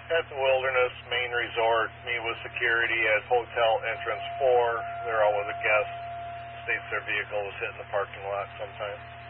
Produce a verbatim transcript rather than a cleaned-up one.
At the Wilderness Main Resort, meet with security at hotel entrance four. They're all with a guest. States their vehicle was hit in the parking lot sometime.